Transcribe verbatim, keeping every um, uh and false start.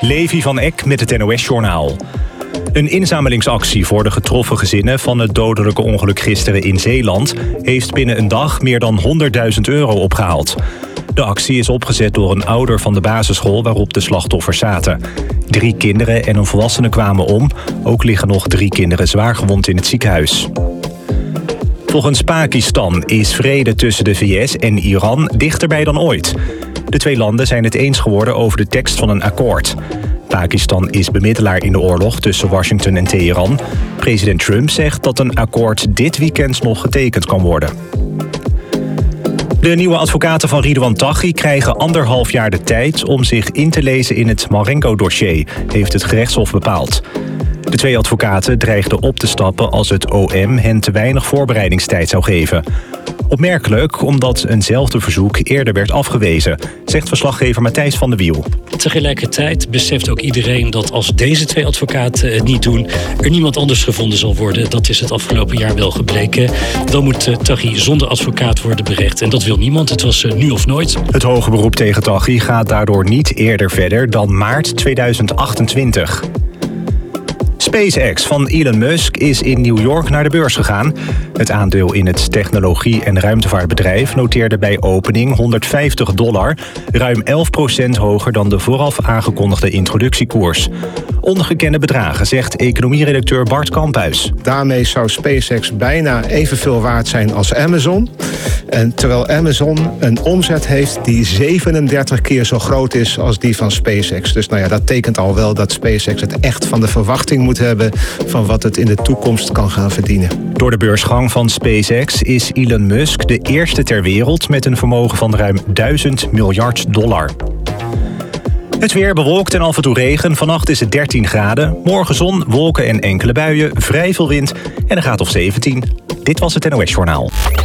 Levi van Eck met het N O S-journaal. Een inzamelingsactie voor de getroffen gezinnen van het dodelijke ongeluk gisteren in Zeeland heeft binnen een dag meer dan honderdduizend euro opgehaald. De actie is opgezet door een ouder van de basisschool waarop de slachtoffers zaten. Drie kinderen en een volwassene kwamen om. Ook liggen nog drie kinderen zwaargewond in het ziekenhuis. Volgens Pakistan is vrede tussen de V S en Iran dichterbij dan ooit. De twee landen zijn het eens geworden over de tekst van een akkoord. Pakistan is bemiddelaar in de oorlog tussen Washington en Teheran. President Trump zegt dat een akkoord dit weekend nog getekend kan worden. De nieuwe advocaten van Ridwan Taghi krijgen anderhalf jaar de tijd om zich in te lezen in het Marengo-dossier, heeft het gerechtshof bepaald. De twee advocaten dreigden op te stappen als het O M hen te weinig voorbereidingstijd zou geven. Opmerkelijk omdat eenzelfde verzoek eerder werd afgewezen, zegt verslaggever Matthijs van de Wiel. Tegelijkertijd beseft ook iedereen dat als deze twee advocaten het niet doen, er niemand anders gevonden zal worden. Dat is het afgelopen jaar wel gebleken. Dan moet uh, Taghi zonder advocaat worden berecht. En dat wil niemand. Het was uh, nu of nooit. Het hoge beroep tegen Taghi gaat daardoor niet eerder verder dan maart tweeduizend achtentwintig. SpaceX van Elon Musk is in New York naar de beurs gegaan. Het aandeel in het technologie- en ruimtevaartbedrijf noteerde bij opening honderdvijftig dollar, ruim elf procent hoger dan de vooraf aangekondigde introductiekoers. Ongekende bedragen, zegt economieredacteur Bart Kamphuis. Daarmee zou SpaceX bijna evenveel waard zijn als Amazon. En terwijl Amazon een omzet heeft die zevenendertig keer zo groot is als die van SpaceX. Dus nou ja, dat tekent al wel dat SpaceX het echt van de verwachting moet hebben van wat het in de toekomst kan gaan verdienen. Door de beursgang van SpaceX is Elon Musk de eerste ter wereld met een vermogen van ruim duizend miljard dollar. Het weer bewolkt en af en toe regen. Vannacht is het dertien graden. Morgen zon, wolken en enkele buien. Vrij veel wind en een graad of zeventien. Dit was het N O S-journaal.